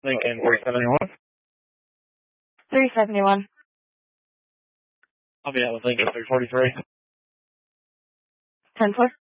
Lincoln 371. 371. I'll be out with Lincoln 343. 10-4.